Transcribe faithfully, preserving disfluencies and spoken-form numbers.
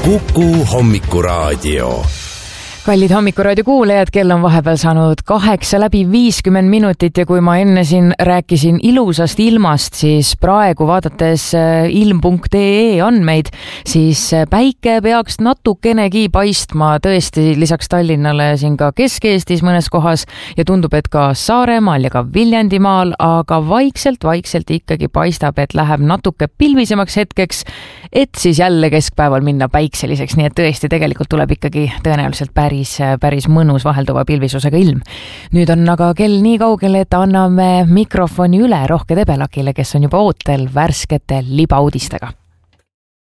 Kuku hommikuraadio. Kallid hommikuraadio kuulajad, kell on vahepeal saanud kaheksa läbi viiskümmend minutit ja kui ma enne siin rääkisin ilusast ilmast, siis praegu vaadates ilm punkt ee andmeid, siis päike peaks natukenegi paistma tõesti lisaks Tallinnale siin ka Kesk-Eestis mõnes kohas ja tundub, et ka Saaremaal ja ka Viljandimaal, aga vaikselt-vaikselt ikkagi paistab, et läheb natuke pilvisemaks hetkeks, et siis jälle keskpäeval minna päikseliseks, nii et tõesti tegelikult tuleb ikkagi tõenäoliselt päris Päris, päris mõnus vahelduva pilvisusega ilm. Nüüd on aga kell nii kaugel, et anname mikrofoni üle Rohke Debelakile, kes on juba ootel värskete libauudistega.